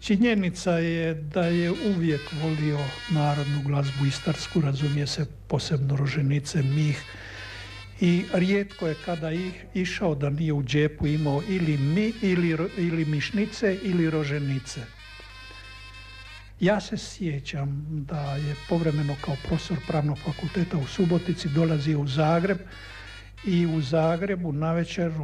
Činjenica je da je uvijek volio narodnu glazbu istarsku, razumije se, posebno Roženice, Mih, i rijetko je kada išao da nije u džepu imao ili mišnice ili roženice. Ja se sjećam da je povremeno kao profesor Pravnog fakulteta u Subotici dolazio u Zagreb i u Zagrebu navečer